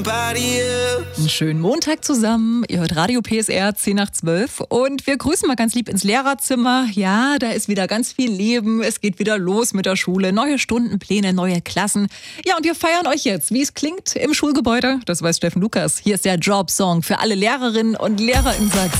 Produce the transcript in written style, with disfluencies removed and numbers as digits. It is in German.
Einen schönen Montag zusammen. Ihr hört Radio PSR 10 nach 12 und wir grüßen mal ganz lieb ins Lehrerzimmer. Ja, da ist wieder ganz viel Leben. Es geht wieder los mit der Schule. Neue Stundenpläne, neue Klassen. Ja, und wir feiern euch jetzt, wie es klingt im Schulgebäude. Das weiß Steffen Lukas. Hier ist der Jobsong für alle Lehrerinnen und Lehrer in Sachsen.